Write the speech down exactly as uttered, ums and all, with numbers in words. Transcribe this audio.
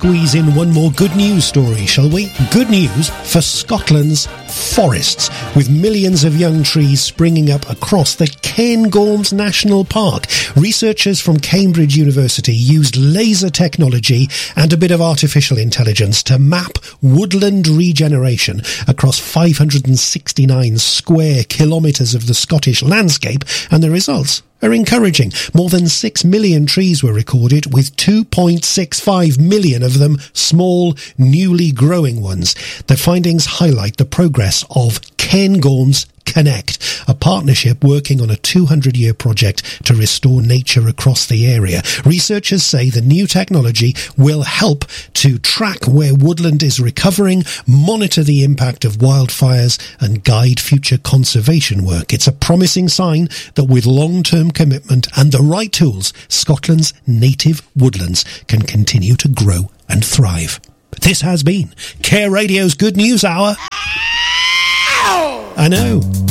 squeeze in one more good news story, shall we? Good news for Scotland's forests, with millions of young trees springing up across the Cairngorms National Park. Researchers from Cambridge University used laser technology and a bit of artificial intelligence to map woodland regeneration across five hundred sixty-nine square kilometres of the Scottish landscape, and the results are encouraging. More than six million trees were recorded, with two point six five million of them small, newly growing ones. The findings highlight the progress of Cairngorms Connect, a partnership working on a two hundred year project to restore nature across the area. Researchers say the new technology will help to track where woodland is recovering, monitor the impact of wildfires, and guide future conservation work. It's a promising sign that with long-term commitment and the right tools, Scotland's native woodlands can continue to grow and thrive. This has been Care Radio's Good News Hour. I know.